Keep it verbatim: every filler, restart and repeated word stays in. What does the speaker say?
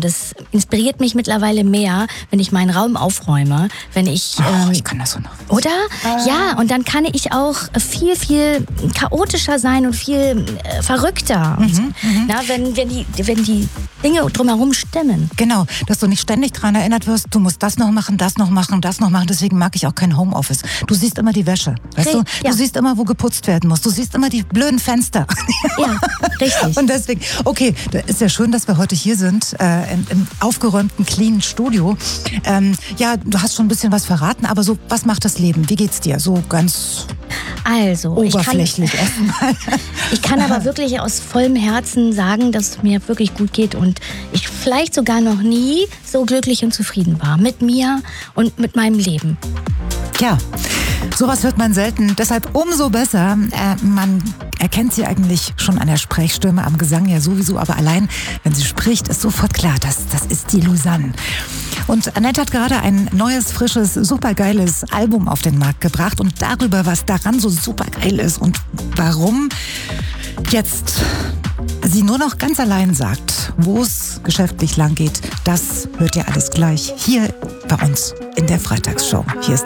das inspiriert mich mittlerweile mehr, wenn ich meinen Raum aufräume, wenn ich... Oh, ähm, ich kann das so noch. Oder? Äh. Ja, und dann kann ich auch viel, viel chaotischer sein und viel äh, verrückter. Und, Mhm, mhm. na, wenn, wenn, die, wenn die Dinge drumherum stimmen. Genau, dass du nicht ständig daran erinnert wirst, du musst das noch machen, das noch machen, das noch machen. Deswegen mag ich auch kein Homeoffice. Du siehst immer die Wäsche, weißt du? Ja. Du siehst immer, wo geputzt werden muss. Du siehst immer die blöden Fenster. Ja, richtig. Und deswegen, okay, da ist ja schön, dass wir heute hier sind, äh, im, im aufgeräumten, cleanen Studio. Ähm, ja, du hast schon ein bisschen was verraten, aber so, was macht das Leben? Wie geht's dir? So ganz also, oberflächlich ich kann, erstmal. ich kann aber wirklich aus vollem Herzen sagen, dass es mir wirklich gut geht und ich vielleicht sogar noch nie so glücklich und zufrieden war mit mir und mit meinem Leben. Ja, sowas hört man selten. Deshalb umso besser. Äh, man erkennt sie eigentlich schon an der Sprechstimme, am Gesang ja sowieso. Aber allein, wenn sie spricht, ist sofort klar, das, das ist die Lausanne. Und Annette hat gerade ein neues, frisches, supergeiles Album auf den Markt gebracht. Und darüber, was daran so supergeil ist und warum jetzt sie nur noch ganz allein sagt, wo es geschäftlich lang geht, das hört ihr alles gleich hier bei uns in der Freitagsshow. Hier ist